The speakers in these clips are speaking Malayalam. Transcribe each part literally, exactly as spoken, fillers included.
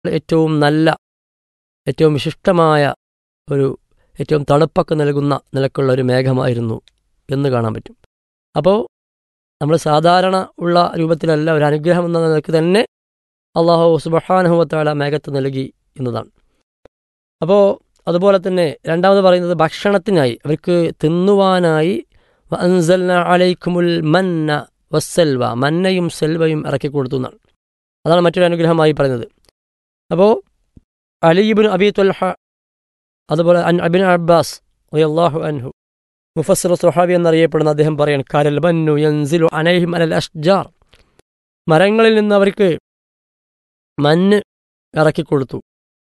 ഏറ്റവും നല്ല, ഏറ്റവും വിശിഷ്ടമായ ഒരു ഏറ്റവും തണുപ്പൊക്കെ നൽകുന്ന നിലക്കുള്ള ഒരു മേഘമായിരുന്നു എന്ന് കാണാൻ പറ്റും. അപ്പോൾ നമ്മൾ സാധാരണ ഉള്ള രൂപത്തിലല്ല, ഒരു അനുഗ്രഹം എന്ന നിലയ്ക്ക് തന്നെ അള്ളാഹു സുബ്ഹാനഹു വ തആല മേഘത്ത് നൽകി എന്നതാണ്. അപ്പോൾ അതുപോലെ തന്നെ രണ്ടാമത് പറയുന്നത് ഭക്ഷണത്തിനായി, അവർക്ക് തിന്നുവാനായി വഅൻസൽന അലൈക്കുമുൽ മന്ന വസ്സൽവ, മന്നയും സെൽവയും ഇറക്കി കൊടുത്തു എന്നാണ്. അതാണ് മറ്റൊരു അനുഗ്രഹമായി പറയുന്നത്. അപ്പോൾ അലി ഇബ്നു അബീ ത്വൽഹ, അതുപോലെ അൻ ഇബ്നു അബ്ബാസ് റളിയല്ലാഹു അൻഹു, മുഫസ്സിർ സ്വഹാബി എന്നറിയപ്പെടുന്ന അദ്ദേഹം പറയാൻ, കാലൽ മന്നു യൻസിലു അലൈഹിം അലൽ അഷ്ജാർ, മരങ്ങളിൽ നിന്ന് അവർക്ക് മഞ്ഞ് ഇറക്കിക്കൊടുത്തു.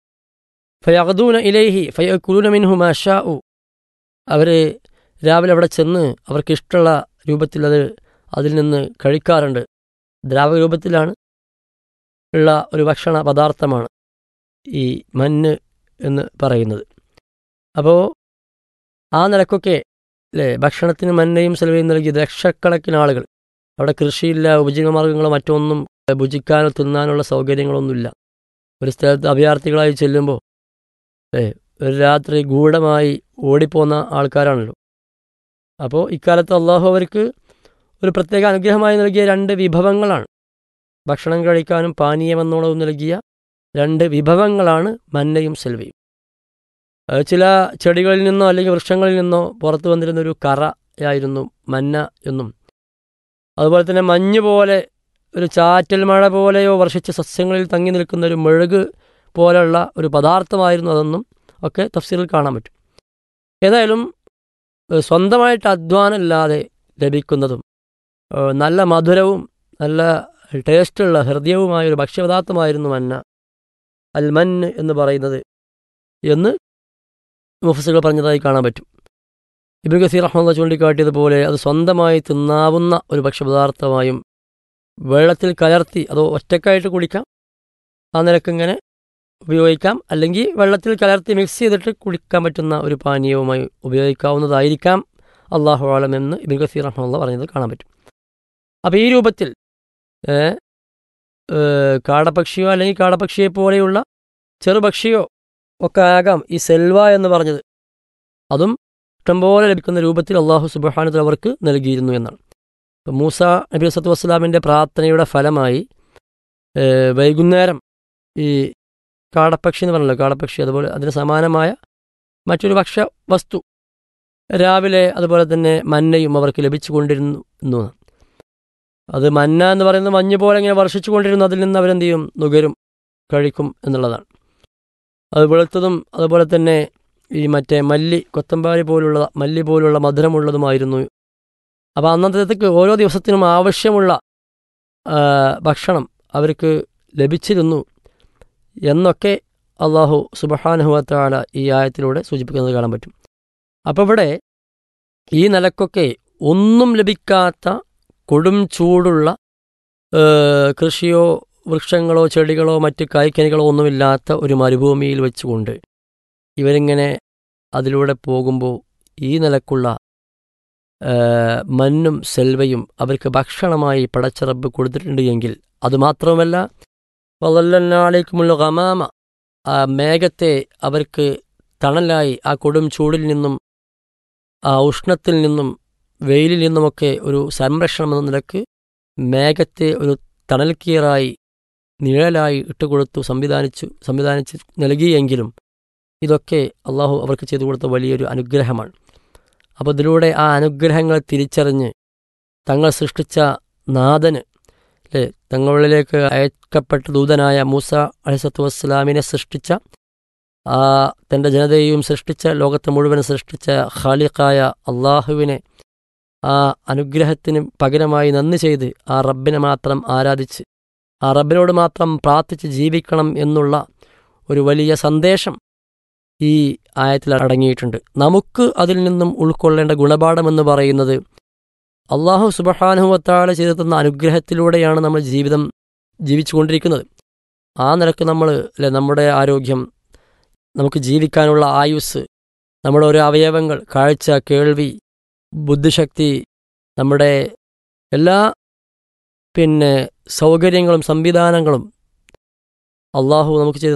ഫയഖദൂന ഇലൈഹി ഫയഅകുലൂന മിൻഹു മാ ഷാഉ, അവർ രാവിലെ അവിടെ ചെന്ന് അവർക്ക് ഇഷ്ടമുള്ള രൂപത്തിൽ അത് അതിൽ നിന്ന് കഴിക്കാറുണ്ട്. ദ്രാവക രൂപത്തിലാണ് ഉള്ള ഒരു ഭക്ഷണ പദാർത്ഥമാണ് ഈ മഞ്ഞ് എന്ന് പറയുന്നത്. അപ്പോൾ ആ നിലക്കൊക്കെ അല്ലേ ഭക്ഷണത്തിന് മഞ്ഞയും സെലവയും നൽകി ലക്ഷക്കണക്കിന് ആളുകൾ, അവിടെ കൃഷിയില്ല, ഉപജീവനമാർഗ്ഗങ്ങളോ മറ്റൊന്നും ഭുജിക്കാനോ തിന്നാനുള്ള സൗകര്യങ്ങളൊന്നുമില്ല. ഒരു സ്ഥലത്ത് അഭയാർത്ഥികളായി ചെല്ലുമ്പോൾ ഏ ഒരു രാത്രി ഗൂഢമായി ഓടിപ്പോന്ന ആൾക്കാരാണല്ലോ. അപ്പോൾ ഇക്കാലത്ത് അള്ളാഹു അവർക്ക് ഒരു പ്രത്യേക അനുഗ്രഹമായി നൽകിയ രണ്ട് വിഭവങ്ങളാണ്, ഭക്ഷണം കഴിക്കാനും പാനീയമെന്നോണവും നൽകിയ രണ്ട് വിഭവങ്ങളാണ് മന്നയും സെൽവയും. ചില ചെടികളിൽ നിന്നോ അല്ലെങ്കിൽ വൃക്ഷങ്ങളിൽ നിന്നോ പുറത്തു വന്നിരുന്നൊരു കറയായിരുന്നു മന്ന എന്നും, അതുപോലെ തന്നെ മഞ്ഞ് പോലെ ഒരു ചാറ്റൽ മഴ പോലെയോ വർഷിച്ച സസ്യങ്ങളിൽ തങ്ങി നിൽക്കുന്ന ഒരു മെഴുക് പോലെയുള്ള ഒരു പദാർത്ഥമായിരുന്നു അതെന്നും ഒക്കെ തഫ്സീറിൽ കാണാൻ പറ്റും. ഏതായാലും സ്വന്തമായിട്ട് അധ്വാനമില്ലാതെ ലഭിക്കുന്നതും നല്ല മധുരവും നല്ല ടേസ്റ്റുള്ള ഹൃദയവുമായൊരു ഭക്ഷ്യപദാർത്ഥമായിരുന്നു മന്ന, അൽ മന്ന് എന്ന് പറയുന്നത് എന്ന് മുഫസ്സിറുകൾ പറഞ്ഞതായി കാണാൻ പറ്റും. ഇബ്നു കസീർ റഹ്മത്തുള്ളാഹി ചൂണ്ടിക്കാട്ടിയതുപോലെ അത് സ്വന്തമായി തിന്നാവുന്ന ഒരു ഭക്ഷ്യപദാർത്ഥമായും വെള്ളത്തിൽ കലർത്തി അതോ ഒറ്റക്കായിട്ട് കുടിക്കാം, ആ നിലക്കിങ്ങനെ ഉപയോഗിക്കാം, അല്ലെങ്കിൽ വെള്ളത്തിൽ കലർത്തി മിക്സ് ചെയ്തിട്ട് കുടിക്കാൻ പറ്റുന്ന ഒരു പാനീയവുമായി ഉപയോഗിക്കാവുന്നതായിരിക്കാം അല്ലാഹു അഅലം എന്ന് ഇബ്നു കസീർ റഹ്മത്തുള്ളാഹി പറഞ്ഞത് കാണാൻ പറ്റും. അപ്പോൾ ഈ രൂപത്തിൽ കാടപ്പക്ഷിയോ അല്ലെങ്കിൽ കാടപ്പക്ഷിയെ പോലെയുള്ള ചെറുപക്ഷിയോ ഒക്കെ ആകാം ഈ സെൽവ എന്ന് പറഞ്ഞത്, അതും ഇഷ്ടംപോലെ ലഭിക്കുന്ന രൂപത്തിൽ അള്ളാഹു സുബ്ഹാനഹു വ തആല അവർക്ക് നൽകിയിരുന്നു എന്നാണ്. ഇപ്പം മൂസ നബി സല്ലല്ലാഹു അലൈഹി വസല്ലമിൻ്റെ പ്രാർത്ഥനയുടെ ഫലമായി വൈകുന്നേരം ഈ കാടപ്പക്ഷി എന്ന് പറഞ്ഞല്ലോ, കാടപ്പക്ഷി അതുപോലെ അതിന് സമാനമായ മറ്റൊരു ഭക്ഷ്യ വസ്തു രാവിലെ അതുപോലെ തന്നെ മന്നയും അവർക്ക് ലഭിച്ചു കൊണ്ടിരുന്നു എന്നാണ്. അത് മന്ന എന്ന് പറയുന്നത് മഞ്ഞ് പോലെ ഇങ്ങനെ വർഷിച്ചു കൊണ്ടിരുന്നു, അതിൽ നിന്ന് അവരെന്ത് ചെയ്യും, നുകരും, കഴിക്കും എന്നുള്ളതാണ്. അത് വെളുത്തതും അതുപോലെ തന്നെ ഈ മറ്റേ മല്ലി, കൊത്തമ്പാരി പോലുള്ള മല്ലി പോലുള്ള മധുരമുള്ളതുമായിരുന്നു. അപ്പോൾ അന്നത്തേക്ക് ഓരോ ദിവസത്തിനും ആവശ്യമുള്ള ഭക്ഷണം അവർക്ക് ലഭിച്ചിരുന്നു എന്നൊക്കെ അള്ളാഹു സുബ്ഹാനഹു വ തആല ഈ ആയത്തിലൂടെ സൂചിപ്പിക്കുന്നത് കാണാൻ പറ്റും. അപ്പോൾ ഇവിടെ ഈ നിലക്കൊക്കെ ഒന്നും ലഭിക്കാത്ത കൊടും ചൂടുള്ള കൃഷിയോ വൃക്ഷങ്ങളോ ചെടികളോ മറ്റ് കായ്ക്കനികളോ ഒന്നുമില്ലാത്ത ഒരു മരുഭൂമിയിൽ വെച്ചുകൊണ്ട് ഇവരിങ്ങനെ അതിലൂടെ പോകുമ്പോൾ ഈ നിലക്കുള്ള മന്നും സെൽവയും അവർക്ക് ഭക്ഷണമായി പടച്ച റബ്ബ് കൊടുത്തിട്ടുണ്ട് എങ്കിൽ, അതുമാത്രവുമല്ല വളല്ലനാലേക്കുമുള്ള ഗമാമ, ആ മേഘത്തെ അവർക്ക് തണലായി ആ കൊടും ചൂടിൽ നിന്നും ആ ഉഷ്ണത്തിൽ നിന്നും വെയിലിൽ നിന്നുമൊക്കെ ഒരു സംരക്ഷണം എന്ന നിലക്ക് മേഘത്തെ ഒരു തണൽക്കീറായി നിഴലായി ഇട്ടുകൊടുത്തു സംവിധാനിച്ചു സംവിധാനിച്ച് നൽകിയെങ്കിലും ഇതൊക്കെ അള്ളാഹു അവർക്ക് ചെയ്തു കൊടുത്ത വലിയൊരു അനുഗ്രഹമാണ്. അപ്പോൾ ഇതിലൂടെ ആ അനുഗ്രഹങ്ങൾ തിരിച്ചറിഞ്ഞ് തങ്ങൾ സൃഷ്ടിച്ച നാഥന് അല്ലേ, തങ്ങളിലേക്ക് അയക്കപ്പെട്ട ദൂതനായ മൂസ അലൈഹിസ്സലാത്തു വസ്സലാമിനെ സൃഷ്ടിച്ച ആ തൻ്റെ ജനതയെയും സൃഷ്ടിച്ച ലോകത്തെ മുഴുവൻ സൃഷ്ടിച്ച ഖാലിഖായ അള്ളാഹുവിനെ ആ അനുഗ്രഹത്തിന് പകരമായി നന്ദി ചെയ്ത് ആ റബ്ബിനെ മാത്രം ആരാധിച്ച് ആ റബ്ബിനോട് മാത്രം പ്രാർത്ഥിച്ച് ജീവിക്കണം എന്നുള്ള ഒരു വലിയ സന്ദേശം ഈ ആയത്തിൽ അടങ്ങിയിട്ടുണ്ട്. നമുക്ക് അതിൽ നിന്നും ഉൾക്കൊള്ളേണ്ട ഗുണപാഠമെന്ന് പറയുന്നത് അള്ളാഹു സുബ്ഹാനഹു വ തആല ചെയ്തു തന്ന അനുഗ്രഹത്തിലൂടെയാണ് നമ്മൾ ജീവിതം ജീവിച്ചു കൊണ്ടിരിക്കുന്നത്. ആ നിലക്ക് നമ്മൾ അല്ലെ നമ്മുടെ ആരോഗ്യം, നമുക്ക് ജീവിക്കാനുള്ള ആയുസ്, നമ്മുടെ ഓരോ അവയവങ്ങൾ, കാഴ്ച, കേൾവി, ബുദ്ധിശക്തി, നമ്മുടെ എല്ലാ പിന്നെ സൗകര്യങ്ങളും സംവിധാനങ്ങളും അള്ളാഹു നമുക്ക് ചെയ്ത